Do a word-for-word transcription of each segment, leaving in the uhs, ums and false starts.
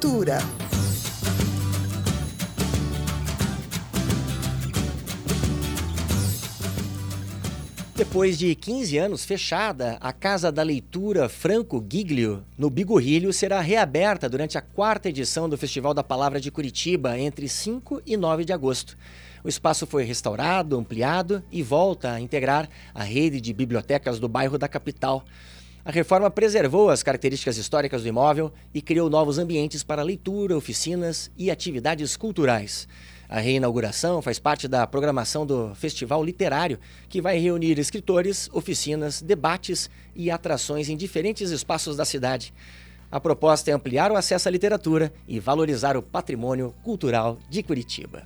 Cultura. Depois de quinze anos fechada, a Casa da Leitura Franco Giglio, no Bigorrilho, será reaberta durante a quarta edição do Festival da Palavra de Curitiba, entre cinco e nove de agosto. O espaço foi restaurado, ampliado e volta a integrar a rede de bibliotecas do bairro da capital. A reforma preservou as características históricas do imóvel e criou novos ambientes para leitura, oficinas e atividades culturais. A reinauguração faz parte da programação do Festival Literário, que vai reunir escritores, oficinas, debates e atrações em diferentes espaços da cidade. A proposta é ampliar o acesso à literatura e valorizar o patrimônio cultural de Curitiba.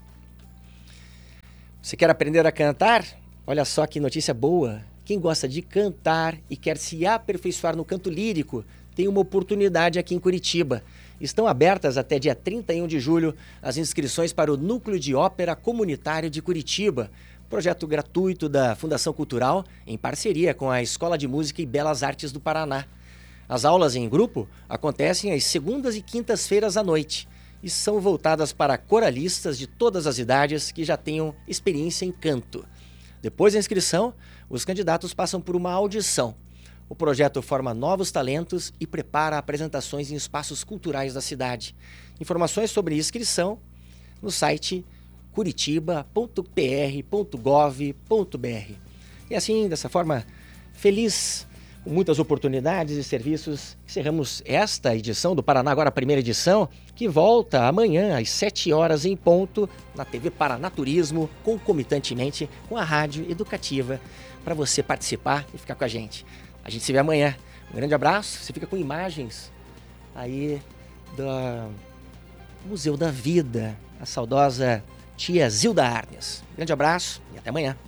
Você quer aprender a cantar? Olha só que notícia boa! Quem gosta de cantar e quer se aperfeiçoar no canto lírico, tem uma oportunidade aqui em Curitiba. Estão abertas até dia trinta e um de julho as inscrições para o Núcleo de Ópera Comunitário de Curitiba, projeto gratuito da Fundação Cultural, em parceria com a Escola de Música e Belas Artes do Paraná. As aulas em grupo acontecem às segundas e quintas-feiras à noite e são voltadas para coralistas de todas as idades que já tenham experiência em canto. Depois da inscrição, os candidatos passam por uma audição. O projeto forma novos talentos e prepara apresentações em espaços culturais da cidade. Informações sobre inscrição no site curitiba ponto p r ponto gov ponto b r. E assim, dessa forma feliz, com muitas oportunidades e serviços, encerramos esta edição do Paraná Agora, a primeira edição, que volta amanhã às sete horas em ponto na T V Paraná Turismo, concomitantemente com a Rádio Educativa, para você participar e ficar com a gente. A gente se vê amanhã. Um grande abraço. Você fica com imagens aí do Museu da Vida, a saudosa tia Zilda Arnes. Um grande abraço e até amanhã.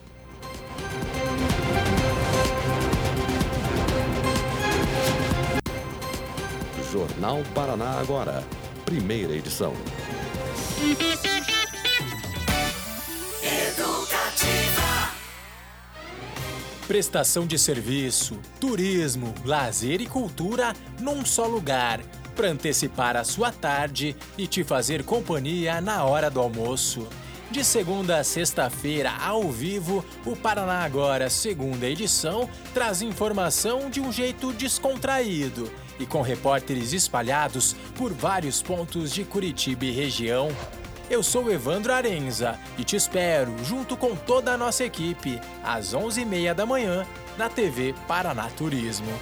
Jornal Paraná Agora, primeira edição. Prestação de serviço, turismo, lazer e cultura num só lugar, para antecipar a sua tarde e te fazer companhia na hora do almoço. De segunda a sexta-feira, ao vivo, o Paraná Agora, segunda edição, traz informação de um jeito descontraído e com repórteres espalhados por vários pontos de Curitiba e região. Eu sou Evandro Arenza e te espero, junto com toda a nossa equipe, às onze e meia da manhã, na T V Paraná Turismo.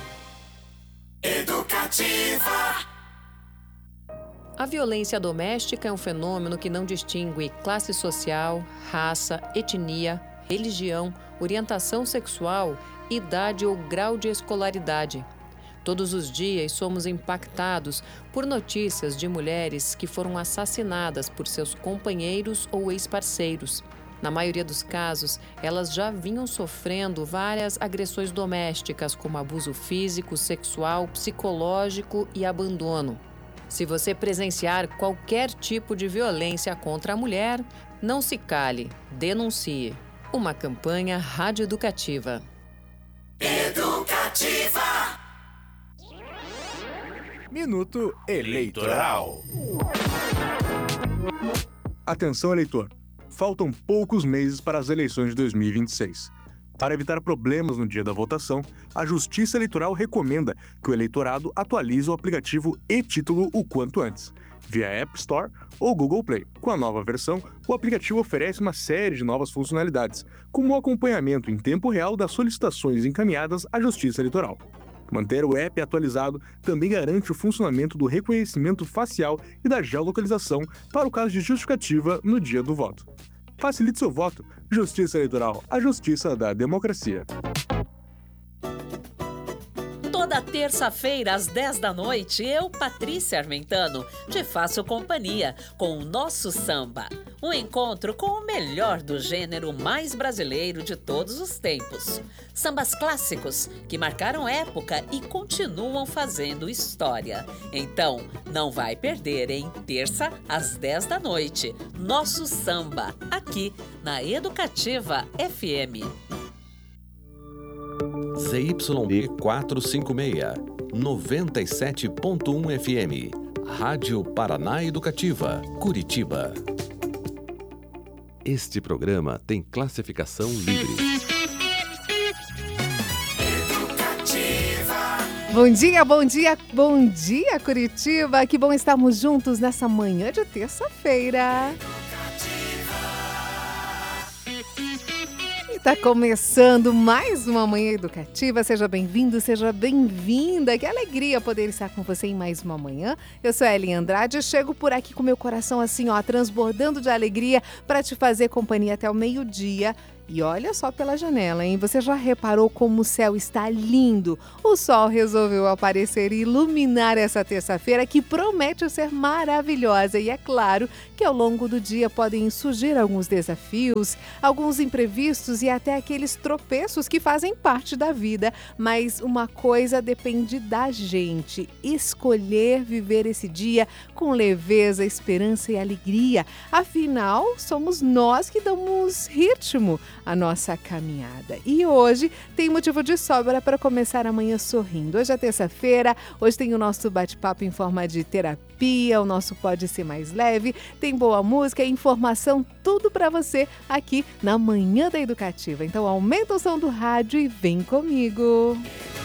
Educativa. A violência doméstica é um fenômeno que não distingue classe social, raça, etnia, religião, orientação sexual, idade ou grau de escolaridade. Todos os dias somos impactados por notícias de mulheres que foram assassinadas por seus companheiros ou ex-parceiros. Na maioria dos casos, elas já vinham sofrendo várias agressões domésticas, como abuso físico, sexual, psicológico e abandono. Se você presenciar qualquer tipo de violência contra a mulher, não se cale, denuncie. Uma campanha radioeducativa. Educativa. Minuto Eleitoral. Atenção, eleitor. Faltam poucos meses para as eleições de dois mil e vinte e seis. Para evitar problemas no dia da votação, a Justiça Eleitoral recomenda que o eleitorado atualize o aplicativo e-Título o quanto antes, via App Store ou Google Play. Com a nova versão, o aplicativo oferece uma série de novas funcionalidades, como o acompanhamento em tempo real das solicitações encaminhadas à Justiça Eleitoral. Manter o app atualizado também garante o funcionamento do reconhecimento facial e da geolocalização para o caso de justificativa no dia do voto. Facilite seu voto. Justiça Eleitoral, a justiça da democracia. Toda terça-feira, às dez da noite, eu, Patrícia Armentano, te faço companhia com o Nosso Samba. Um encontro com o melhor do gênero mais brasileiro de todos os tempos. Sambas clássicos que marcaram época e continuam fazendo história. Então, não vai perder, hein? Terça, às dez da noite. Nosso Samba, aqui na Educativa F M. Z Y B quatrocentos e cinquenta e seis, noventa e sete ponto um F M. Rádio Paraná Educativa, Curitiba. Este programa tem classificação livre. Bom dia, bom dia, bom dia, Curitiba! Que bom estarmos juntos nessa manhã de terça-feira. Está começando mais uma manhã educativa. Seja bem-vindo, seja bem-vinda. Que alegria poder estar com você em mais uma manhã. Eu sou a Eli Andrade e chego por aqui com meu coração assim, ó, transbordando de alegria para te fazer companhia até o meio-dia. E olha só pela janela, hein? Você já reparou como o céu está lindo? O sol resolveu aparecer e iluminar essa terça-feira que promete ser maravilhosa. E é claro que ao longo do dia podem surgir alguns desafios, alguns imprevistos e até aqueles tropeços que fazem parte da vida. Mas uma coisa depende da gente: escolher viver esse dia com leveza, esperança e alegria. Afinal, somos nós que damos ritmo a nossa caminhada. E hoje tem motivo de sobra para começar amanhã sorrindo. Hoje é terça-feira, hoje tem o nosso bate-papo em forma de terapia, o nosso Pode Ser Mais Leve, tem boa música, informação, tudo para você aqui na Manhã da Educativa. Então aumenta o som do rádio e vem comigo.